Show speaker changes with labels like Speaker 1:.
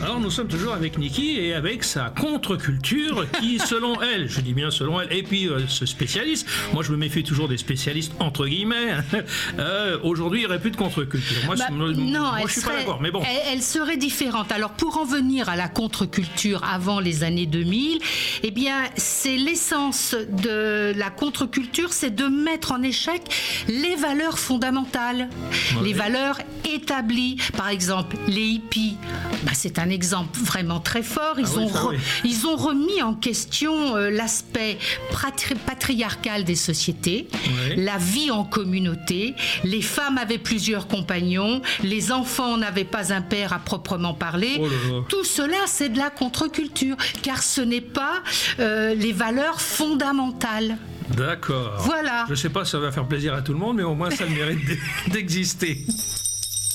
Speaker 1: Alors nous sommes toujours avec Niki et avec sa contre-culture qui, selon elle, je dis bien selon elle, et puis ce spécialiste, moi je me méfie toujours des spécialistes entre guillemets, aujourd'hui il n'y aurait plus de contre-culture. Moi, moi je suis pas d'accord, mais bon.
Speaker 2: Elle serait différente. Alors pour en venir à la contre-culture avant les années 2000, eh bien c'est l'essence de la contre-culture, c'est de mettre en échec les valeurs fondamentales, les valeurs établies. Par exemple, les hippies, c'est un exemple vraiment très fort. Ils ont remis en question l'aspect patriarcal des sociétés, la vie en communauté. Les femmes avaient plusieurs compagnons, les enfants n'avaient pas un père à proprement parler. Tout cela, c'est de la contre-culture, car ce n'est pas les valeurs fondamentales.
Speaker 1: D'accord.
Speaker 2: Voilà.
Speaker 1: Je ne sais pas si ça va faire plaisir à tout le monde, mais au moins ça a le mérite d'exister.